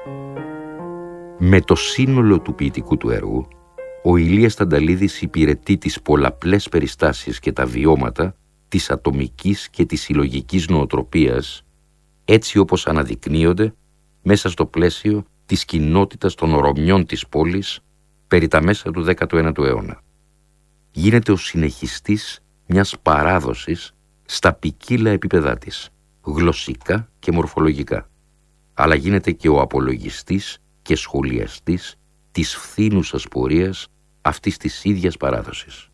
Με το σύνολο του ποιητικού του έργου, ο Ηλίας Τανταλίδης υπηρετεί τις πολλαπλές περιστάσεις και τα βιώματα της ατομικής και της συλλογικής νοοτροπίας, έτσι όπως αναδεικνύονται μέσα στο πλαίσιο της κοινότητας των ορομιών της πόλης περί τα μέσα του 19ου αιώνα. Γίνεται ο συνεχιστής μιας παράδοσης στα ποικίλα επίπεδά της, γλωσσικά και μορφολογικά, αλλά γίνεται και ο απολογιστής και σχολιαστής της φθήνουσας πορείας αυτής της ίδιας παράδοσης.